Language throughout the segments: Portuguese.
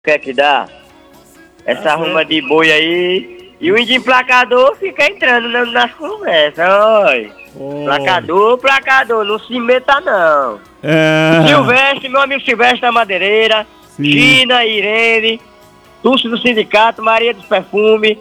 que é que dá? Essa arruma de boi aí. E o índio emplacador fica entrando nas conversas, oi. Placador, não se meta não. Silvestre, meu amigo Silvestre da Madeireira, sim. Gina, Irene, Túcio do Sindicato, Maria dos Perfumes,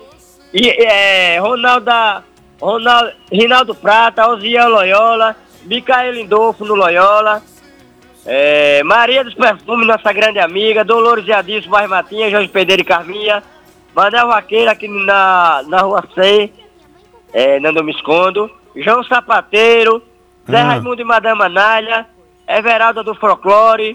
Rinaldo Prata, Osiel Loyola, Micael Lindolfo no Loyola, Maria dos Perfumes, nossa grande amiga, Dolores e Adilson, Bairro Matinha, Jorge Pedreira e Carminha, Manel Vaqueiro aqui na Rua C, não me escondo, João Sapateiro, Zé Raimundo e Madame Anália, Everalda do Folclore,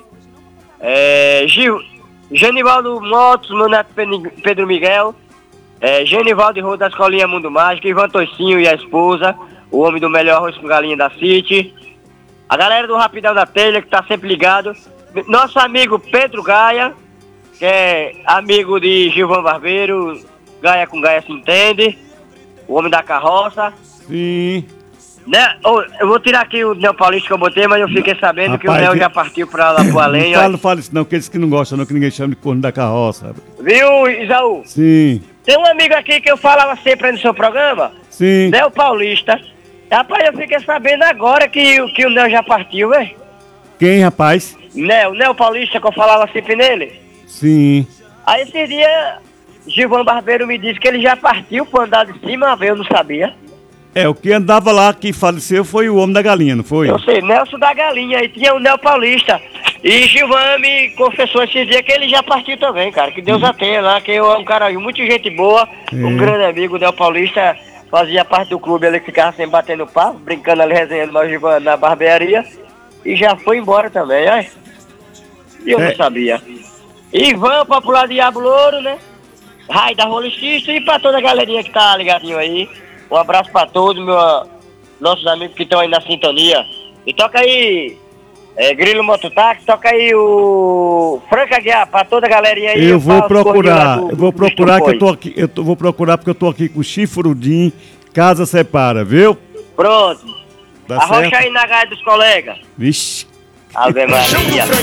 Genivaldo Motos, meu neto Pedro Miguel, Genivaldo Rô da Escolinha Mundo Mágico, Ivan Toicinho e a esposa, o homem do melhor arroz com galinha da City, a galera do Rapidão da Telha que tá sempre ligado, nosso amigo Pedro Gaia, que é amigo de Gilvan Barbeiro, Gaia com Gaia se entende, o homem da carroça. Sim. Né? Eu vou tirar aqui o Neo Paulista que eu botei, mas eu fiquei sabendo, rapaz, que o Neo já partiu pra lá pro além. Não fala isso não, que eles que não gostam não, que ninguém chama de corno da carroça. Viu, Isaú? Sim. Tem um amigo aqui que eu falava sempre no seu programa. Sim. Neo Paulista. Rapaz, eu fiquei sabendo agora que o Neo já partiu, velho. Quem, rapaz? O Neo Paulista, que eu falava sempre nele. Sim. Aí esse dia, Gilvan Barbeiro me disse que ele já partiu pro andar de cima, eu não sabia. O que andava lá, que faleceu, foi o homem da galinha, não foi? Eu sei, Nelson da Galinha, aí tinha o Neo Paulista. E Gilvan me confessou esse dia que ele já partiu também, cara. Que Deus a tenha lá, que eu é um cara muito gente boa, um grande amigo, o Neo Paulista, fazia parte do clube, ele ficava sempre batendo papo, brincando ali, resenhando mais o Gilvan na barbearia. E já foi embora também, ó. E eu não sabia. Ivan, popular Diabo Louro, né? Rai da Rolixista e pra toda a galerinha que tá ligadinho aí. Um abraço pra todos, nossos amigos que estão aí na sintonia. E toca aí, Grilo Mototáxi, toca aí o Franca Guiar, pra toda a galerinha aí. Eu vou procurar que eu tô aqui, vou procurar porque eu tô aqui com o Chifrudim, Casa Separa, viu? Pronto. Tá Arrocha certo? aí na gaia dos colegas. Vixe. Ave Maria.